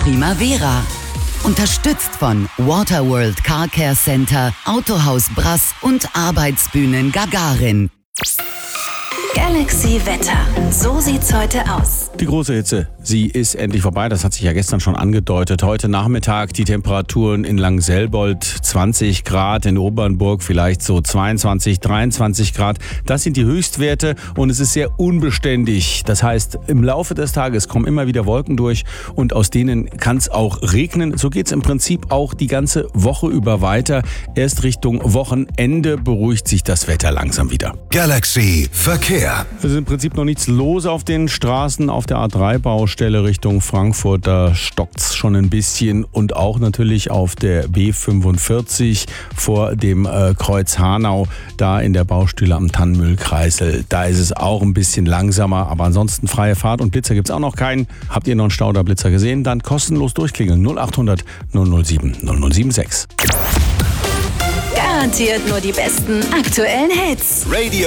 Primavera. Unterstützt von Waterworld Car Care Center, Autohaus Brass und Arbeitsbühnen Gagarin. Galaxy Wetter. So sieht's heute aus. Die große Hitze, sie ist endlich vorbei. Das hat sich ja gestern schon angedeutet. Heute Nachmittag die Temperaturen in Langselbold 20 Grad, in Obernburg vielleicht so 22, 23 Grad. Das sind die Höchstwerte und es ist sehr unbeständig. Das heißt, im Laufe des Tages kommen immer wieder Wolken durch und aus denen kann es auch regnen. So geht es im Prinzip auch die ganze Woche über weiter. Erst Richtung Wochenende beruhigt sich das Wetter langsam wieder. Galaxy Verkehr. Es ist im Prinzip noch nichts los auf den Straßen. Auf der A3-Baustelle Richtung Frankfurt, da stockt's schon ein bisschen. Und auch natürlich auf der B45 vor dem Kreuz Hanau, da in der Baustelle am Tannenmühlkreisel. Da ist es auch ein bisschen langsamer. Aber ansonsten freie Fahrt und Blitzer gibt's auch noch keinen. Habt ihr noch einen Stauderblitzer gesehen? Dann kostenlos durchklingeln. 0800 007 0076. Garantiert nur die besten aktuellen Hits. Radio